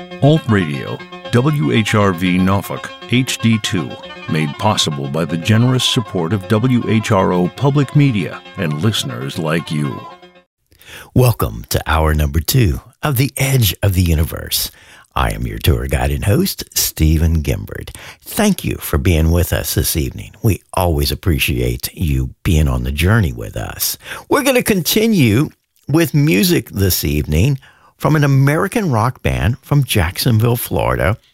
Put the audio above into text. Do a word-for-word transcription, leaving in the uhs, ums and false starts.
Alt Radio, W H R V Norfolk, H D two, made possible by the generous support of W H R O Public Media and listeners like you. Welcome to hour number two of The Edge of the Universe. I am your tour guide and host, Stephen Gimbard. Thank you for being with us this evening. We always appreciate you being on the journey with us. We're going to continue with music this evening from an American rock band from Jacksonville, Florida.